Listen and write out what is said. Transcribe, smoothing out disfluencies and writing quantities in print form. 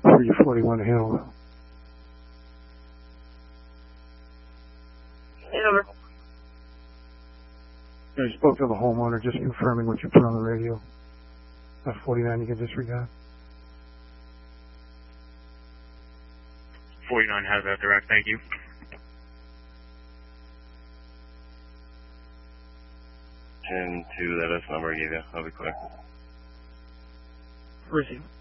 341 Hill. Over. I spoke to the homeowner, just confirming what you put on the radio. 49, you can disregard. 49 has that direct, thank you. 10-2, that is the number I gave you. I'll be clear. Receive.